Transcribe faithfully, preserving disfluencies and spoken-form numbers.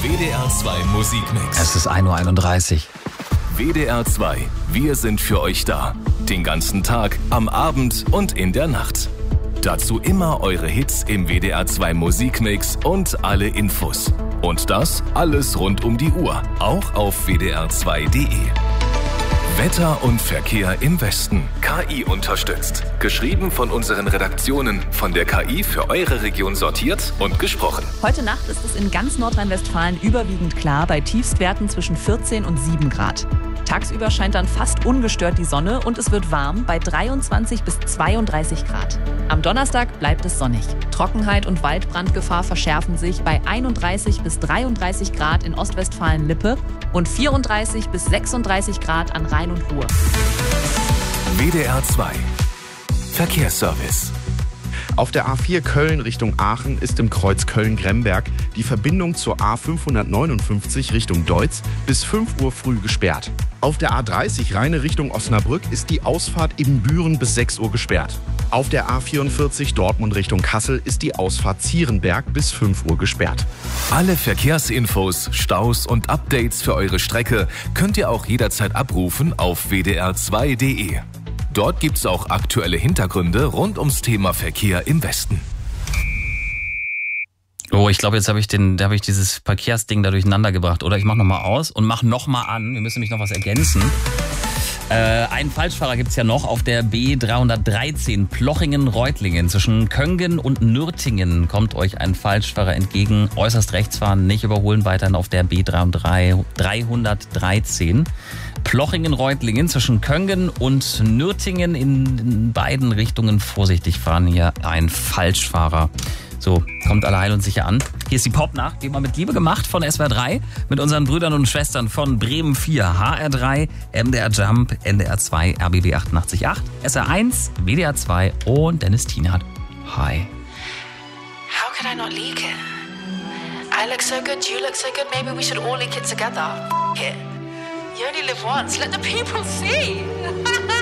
W D R zwei Musikmix. Es ist ein Uhr einunddreißig. W D R zwei, wir sind für euch da. Den ganzen Tag, am Abend und in der Nacht. Dazu immer eure Hits im W D R zwei Musikmix und alle Infos. Und das alles rund um die Uhr, auch auf w d r zwei punkt d e. Wetter und Verkehr im Westen. K I unterstützt. Geschrieben von unseren Redaktionen. Von der K I für eure Region sortiert und gesprochen. Heute Nacht ist es in ganz Nordrhein-Westfalen überwiegend klar bei Tiefstwerten zwischen vierzehn und sieben Grad. Tagsüber scheint dann fast ungestört die Sonne und es wird warm bei dreiundzwanzig bis zweiunddreißig Grad. Am Donnerstag bleibt es sonnig. Trockenheit und Waldbrandgefahr verschärfen sich bei einunddreißig bis dreiunddreißig Grad in Ostwestfalen-Lippe und vierunddreißig bis sechsunddreißig Grad an Rhein und Ruhr. W D R zwei Verkehrsservice. Auf der A vier Köln Richtung Aachen ist im Kreuz Köln-Gremberg die Verbindung zur A fünfhundertneunundfünfzig Richtung Deutz bis fünf Uhr früh gesperrt. Auf der A dreißig Rheine Richtung Osnabrück ist die Ausfahrt Ibbenbüren bis sechs Uhr gesperrt. Auf der A vierundvierzig Dortmund Richtung Kassel ist die Ausfahrt Zierenberg bis fünf Uhr gesperrt. Alle Verkehrsinfos, Staus und Updates für eure Strecke könnt ihr auch jederzeit abrufen auf w d r zwei punkt d e. Dort gibt's auch aktuelle Hintergründe rund ums Thema Verkehr im Westen. Oh, ich glaube, jetzt habe ich den, da habe ich dieses Verkehrsding da durcheinander gebracht. Oder ich mache nochmal aus und mache nochmal an. Wir müssen nämlich noch was ergänzen. Äh, einen Falschfahrer gibt's ja noch auf der B dreihundertdreizehn Plochingen-Reutlingen. Zwischen Köngen und Nürtingen kommt euch ein Falschfahrer entgegen. Äußerst rechts fahren, nicht überholen, weiterhin auf der B dreihundertdreizehn. Plochingen-Reutlingen zwischen Köngen und Nürtingen in beiden Richtungen vorsichtig fahren. Hier ein Falschfahrer. So, kommt alle heil und sicher an. Hier ist die Popnacht, die mal mit Liebe gemacht von S W R drei. Mit unseren Brüdern und Schwestern von Bremen vier, H R drei, M D R Jump, N D R zwei, R B B achtundachtzig Komma acht, S R eins, W D R zwei und Dennis Tienhardt. Hi. How could I not leak it? I look so good, you look so good, maybe we should all leak it together. F it. You only live once, let the people see.